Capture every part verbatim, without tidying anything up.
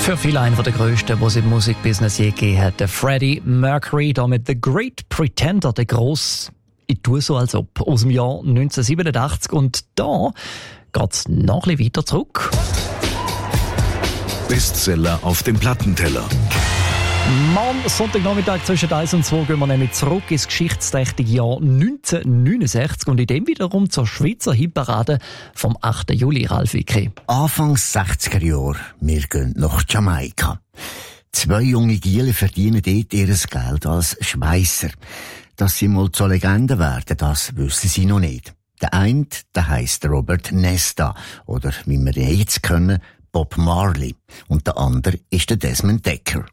Für viele einer der grössten, die es im Musikbusiness je gegeben hat. Der Freddie Mercury, da mit The Great Pretender, der gross, ich tue so als ob, aus dem Jahr neunzehnhundertsiebenundachtzig. Und da geht's noch ein bisschen weiter zurück. Bestseller auf dem Plattenteller. Morgen, Sonntagnachmittag zwischen eins und zwei, gehen wir nämlich zurück ins geschichtsträchtige Jahr neunzehnhundertneunundsechzig und in dem wiederum zur Schweizer Hitparade vom achten Juli, Ralf Wicki. Anfangs sechziger Jahre, wir gehen nach Jamaika. Zwei junge Giele verdienen dort ihr Geld als Schweisser. Dass sie mal zur Legende werden, das wissen sie noch nicht. Der eine, der heisst Robert Nesta, oder wie wir ihn jetzt kennen, Bob Marley. Und der andere ist der Desmond Dekker.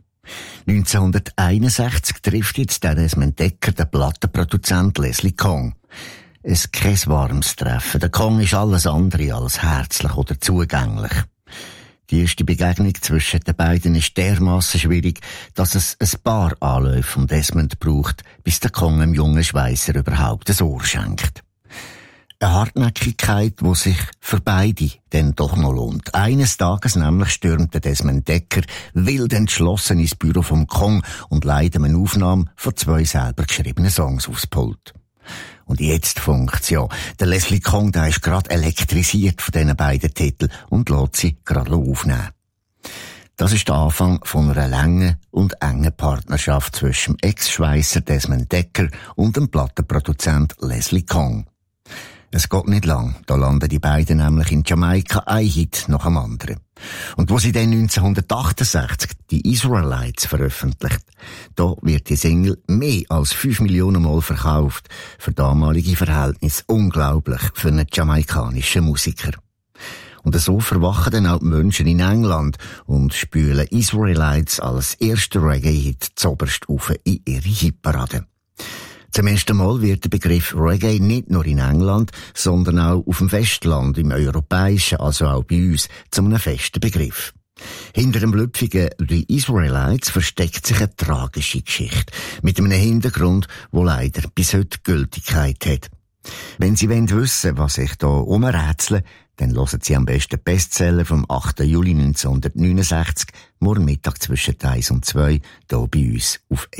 neunzehnhunderteinundsechzig trifft jetzt der Desmond Dekker den Plattenproduzent Leslie Kong. Es ist kein warmes Treffen. Der Kong ist alles andere als herzlich oder zugänglich. Die erste Begegnung zwischen den beiden ist dermassen schwierig, dass es ein paar Anläufe von Desmond braucht, bis der Kong dem jungen Schweisser überhaupt ein Ohr schenkt. Eine Hartnäckigkeit, die sich für beide dann doch noch lohnt. Eines Tages nämlich stürmt der Desmond Dekker wild entschlossen ins Büro vom Kong und leitet eine Aufnahme von zwei selber geschriebenen Songs aufs Pult. Und jetzt funkt's ja. Der Leslie Kong, der ist gerade elektrisiert von diesen beiden Titeln und lässt sie gerade aufnehmen. Das ist der Anfang von einer langen und engen Partnerschaft zwischen dem Ex-Schweisser Desmond Dekker und dem Plattenproduzent Leslie Kong. Es geht nicht lang, da landen die beiden nämlich in Jamaika ein Hit nach dem anderen. Und wo sie dann neunzehnhundertachtundsechzig die Israelites veröffentlicht, da wird die Single mehr als fünf Millionen Mal verkauft. Für damalige Verhältnisse unglaublich für einen jamaikanischen Musiker. Und so verwachen dann auch die Menschen in England und spülen Israelites als erster Reggae-Hit zoberst auf in ihre Hitparade. Zum ersten Mal wird der Begriff Reggae nicht nur in England, sondern auch auf dem Festland, im europäischen, also auch bei uns, zu einem festen Begriff. Hinter dem lüpfigen The Israelites versteckt sich eine tragische Geschichte, mit einem Hintergrund, wo leider bis heute Gültigkeit hat. Wenn Sie wissen wollen, was ich da umrätsle, dann hören Sie am besten Bestseller vom achten Juli neunzehnhundertneunundsechzig, morgen Mittag zwischen eins und zwei, hier bei uns auf